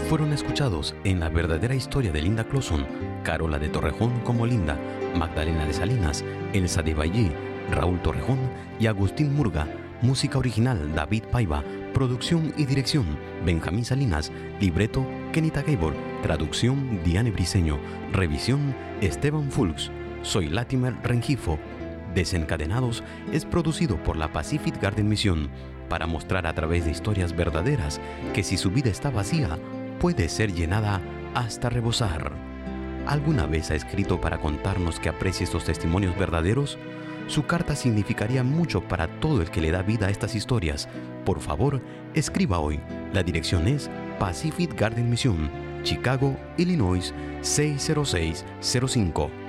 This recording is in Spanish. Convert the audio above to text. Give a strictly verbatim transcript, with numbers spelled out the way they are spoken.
fueron escuchados en la verdadera historia de Linda Clauson, Carola de Torrejón como Linda, Magdalena de Salinas, Elsa de Ballí, Raúl Torrejón y Agustín Murga. Música original David Paiva. Producción y dirección Benjamín Salinas. Libreto Kenita Gabor. Traducción Diane Briceño. Revisión Esteban Fulks. Soy Latimer Rengifo. Desencadenados es producido por la Pacific Garden Mission para mostrar a través de historias verdaderas que si su vida está vacía, puede ser llenada hasta rebosar. ¿Alguna vez ha escrito para contarnos que aprecia estos testimonios verdaderos? Su carta significaría mucho para todo el que le da vida a estas historias. Por favor, escriba hoy. La dirección es Pacific Garden Mission, Chicago, Illinois seis cero seis cero cinco.